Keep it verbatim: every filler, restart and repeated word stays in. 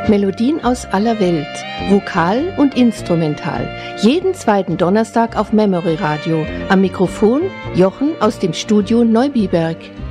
Melodien aus aller Welt, vokal und instrumental. Jeden zweiten Donnerstag auf Memory Radio. Am Mikrofon Jochen aus dem Studio Neubiberg.